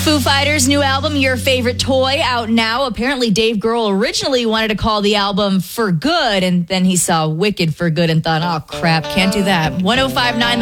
Foo Fighters' new album, Your Favorite Toy, out now. Apparently, Dave Grohl originally wanted to call the album For Good, and then he saw Wicked for Good and thought, oh, crap, can't do that. 105.9